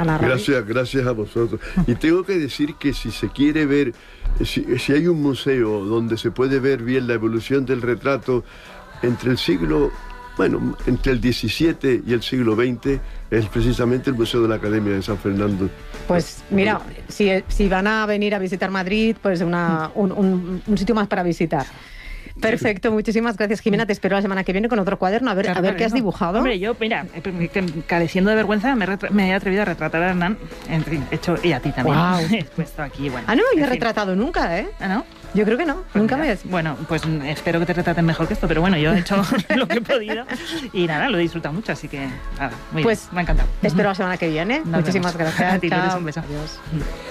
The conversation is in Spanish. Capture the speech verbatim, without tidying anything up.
a narrar. Gracias, gracias a vosotros. Y tengo que decir que si se quiere ver, si, si hay un museo donde se puede ver bien la evolución del retrato entre el siglo, bueno, entre el diecisiete y el siglo veinte, es precisamente el Museo de la Academia de San Fernando. Pues mira, si, si van a venir a visitar Madrid, pues una, un, un, un sitio más para visitar. Perfecto, muchísimas gracias, Jimena. Te espero la semana que viene con otro cuaderno. A ver, Claro, a ver claro, qué has no. dibujado. Hombre, yo, mira, careciendo de vergüenza, me, retra- me he atrevido a retratar a Hernán. En fin, he hecho, y a ti también. Guau. He puesto aquí, bueno. Ah, no me había en fin. retratado nunca, ¿eh? ¿Ah, no? Yo creo que no, Pues nunca mira, me has... Bueno, pues mm, espero que te retraten mejor que esto, pero bueno, yo he hecho lo que he podido y nada, lo he disfrutado mucho, así que nada, muy Pues bien, me ha encantado. Te espero la semana que viene. Nos Muchísimas vemos. gracias. A ti, Lourdes, Chao. un beso. Adiós.